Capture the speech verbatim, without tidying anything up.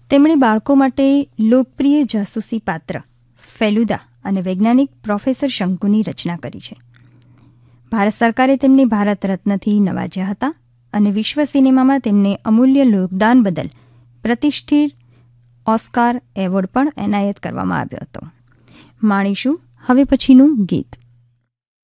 તેમણે બાળકો માટે લોકપ્રિય જાસૂસી પાત્ર ફેલુદા અને વૈજ્ઞાનિક પ્રોફેસર શંકુની રચના કરી છે. ભારત સરકારે તેમને ભારત રત્નથી નવાજ્યા હતા અને વિશ્વ સિનેમામાં તેમને અમૂલ્ય યોગદાન બદલ પ્રતિષ્ઠિત ઓસ્કાર એવોર્ડ પણ એનાયત કરવામાં આવ્યો હતો. માણીશું હવે પછીનું ગીત.